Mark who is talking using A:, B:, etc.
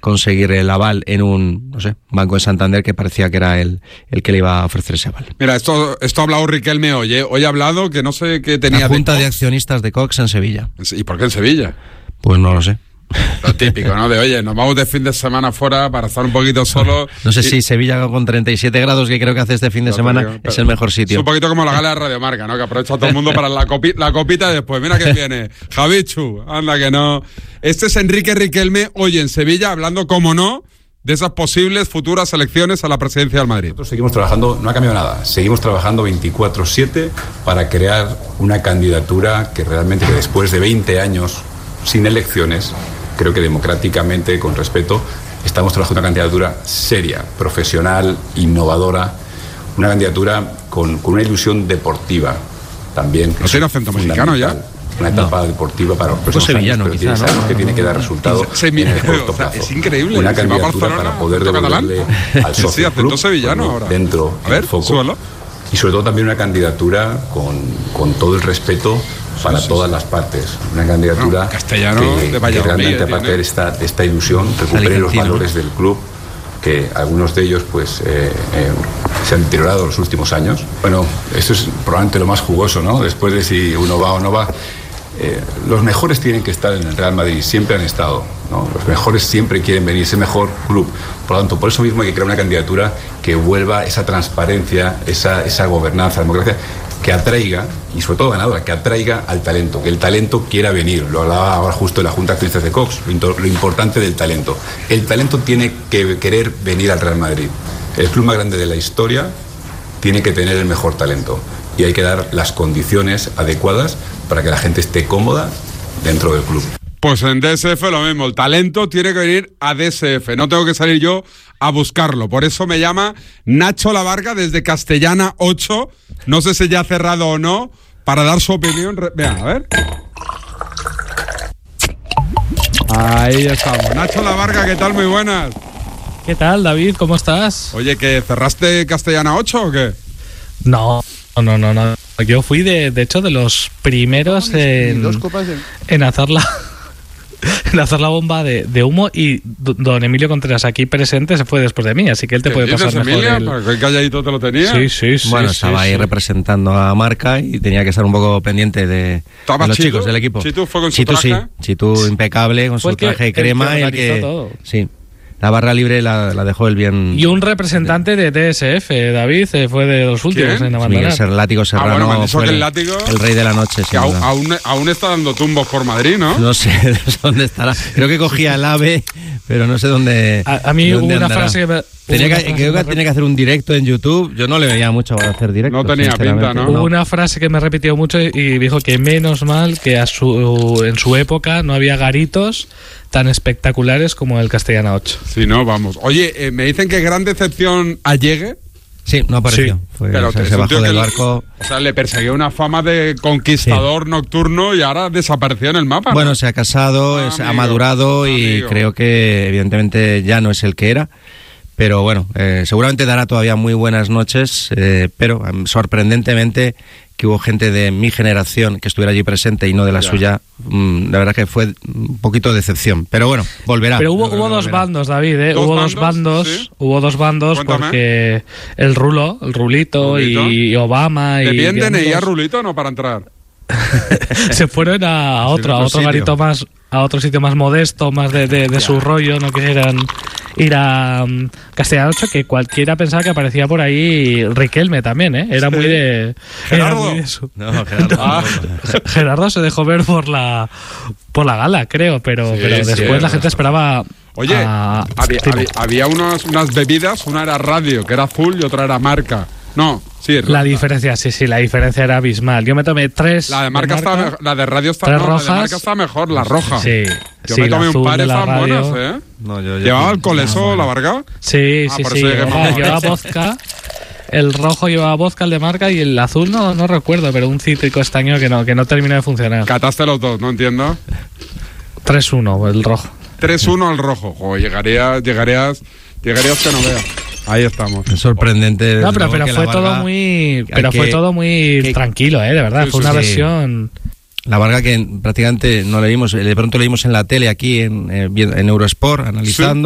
A: conseguir el aval en un, no sé, banco de Santander que parecía que era el que le iba a ofrecer ese aval.
B: Mira, esto ha hablado Riquelme hoy, ¿eh? Hoy ha hablado que no sé qué tenía.
A: La Junta de Accionistas de Cox en Sevilla.
B: ¿Y por qué en Sevilla?
A: Pues no lo sé.
B: Lo típico, ¿no? De, oye, nos vamos de fin de semana fuera para estar un poquito solos.
A: No sé si Sevilla con 37 grados que creo que hace este fin de semana es el mejor sitio.
B: Es un poquito como la gala de Radiomarca, ¿no? Que aprovecha todo el mundo para la copita y después. Mira que viene. Javichu, anda que no. Este es Enrique Riquelme hoy en Sevilla hablando, como no, de esas posibles futuras elecciones a la presidencia del Madrid.
C: Nosotros seguimos trabajando, no ha cambiado nada, seguimos trabajando 24/7 para crear una candidatura que realmente, que después de 20 años sin elecciones, creo que democráticamente, con respeto, estamos trabajando una candidatura seria, profesional, innovadora, una candidatura con una ilusión deportiva también.
B: ¿No tiene acento mexicano ya?
C: Una etapa deportiva para los próximos
A: sevillano,
C: años,
A: quizá,
C: sabemos que tiene que dar resultado en el corto plazo.
B: Es increíble.
C: Una candidatura para poder devolverle al socio club dentro del foco. Y sobre todo también una candidatura con todo el respeto para todas las partes. Una candidatura que realmente, aparte de esta ilusión, recupere los valores del club, que algunos de ellos pues se han deteriorado en los últimos años. Bueno, esto es probablemente lo más jugoso, ¿no? Después de si uno va o no va. Los mejores tienen que estar en el Real Madrid, siempre han estado, ¿no? Los mejores siempre quieren venir, ese mejor club. Por lo tanto, por eso mismo hay que crear una candidatura que vuelva esa transparencia, esa gobernanza, democracia, que atraiga, y sobre todo ganadora, que atraiga al talento, que el talento quiera venir. Lo hablaba ahora justo de la Junta de Accionistas de Cox, lo importante del talento. El talento tiene que querer venir al Real Madrid. El club más grande de la historia tiene que tener el mejor talento. Y hay que dar las condiciones adecuadas para que la gente esté cómoda dentro del club.
B: Pues en DSF lo mismo, el talento tiene que venir a DSF, no tengo que salir yo a buscarlo. Por eso me llama Nacho Lavarga desde Castellana 8, no sé si ya ha cerrado o no, para dar su opinión. Vean, a ver. Ahí estamos. Nacho Lavarga, ¿qué tal? Muy buenas.
D: ¿Qué tal, David? ¿Cómo estás?
B: Oye, ¿que cerraste Castellana 8 o qué?
D: No. Yo fui, de hecho, de los primeros en hacer la bomba de humo, y don Emilio Contreras, aquí presente, se fue después de mí, así que él te puede pasar mejor.
B: Emilia? ¿Qué calladito te lo tenía?
D: Sí.
A: Bueno, estaba ahí representando a Marca y tenía que estar un poco pendiente de los chicos del equipo.
B: ¿Chitu fue con su traje?
A: Sí, Chitu impecable, con su traje de crema. Sí. La barra libre la dejó él bien.
D: Y un representante de DSF, David, fue de los últimos en abandonar.
A: El látigo Serrano fue el rey de la noche.
B: Que aún está dando tumbos por Madrid, ¿no?
A: No sé dónde estará. Creo que cogía el AVE, pero no sé dónde.
D: A mí hubo una frase que
A: creo que tenía que hacer un directo en YouTube. Yo no le veía mucho para hacer directo.
B: No tenía pinta, ¿no?
D: Hubo una frase que me repitió mucho y dijo que menos mal que en su época no había garitos tan espectaculares como el Castellana 8.
B: Sí, no, vamos. Oye, me dicen que gran decepción a Llegue.
A: Sí, no apareció.
B: Sí. Pero
A: se bajó del barco.
B: O sea, le perseguía una fama de conquistador nocturno y ahora desapareció en el mapa, ¿no?
A: Bueno, se ha casado, ha madurado y creo que evidentemente ya no es el que era. Pero bueno, seguramente dará todavía muy buenas noches, pero sorprendentemente que hubo gente de mi generación que estuviera allí presente y no de la suya. La verdad que fue un poquito de decepción, pero bueno, volverá.
D: Pero hubo dos bandos, David, ¿eh? Hubo dos bandos. Cuéntame. Porque el Rulito y Obama
B: ¿Te
D: y
B: piden DNI a Rulito o no para entrar?
D: Se fueron a otro garito más, a otro sitio más modesto, más de su rollo. No quisieran ir a Castellana 8, que cualquiera pensaba que aparecía por ahí Riquelme también, ¿eh? Era muy de...
B: ¿Gerardo?
A: Gerardo.
D: Gerardo se dejó ver por la gala, creo, pero después la gente esperaba...
B: Oye, había unas bebidas, una era Radio, que era azul, y otra era Marca. No, sí.
D: La diferencia era abismal. Yo me tomé 3.
B: La de Marca está, la de Radio está,
D: 3 rojas.
B: La de Marca está mejor, la roja.
D: Sí.
B: Yo me tomé un par de esas buenas, ¿eh?
A: No,
B: ¿Llevaba alcohol eso, la Varga?
D: Sí. Llevaba vodka. El rojo llevaba vodka, el de Marca, y el azul no recuerdo, pero un cítrico estaño que no terminó de funcionar.
B: Cataste los dos, no entiendo.
D: 3-1 el rojo.
B: 3-1 el rojo. Joder, llegarías que no veas. Ahí estamos.
A: Es sorprendente.
D: No, pero fue todo muy... fue todo muy tranquilo, de verdad. Fue una versión...
A: La Varga que prácticamente no leímos, de pronto leímos en la tele aquí en Eurosport, analizando.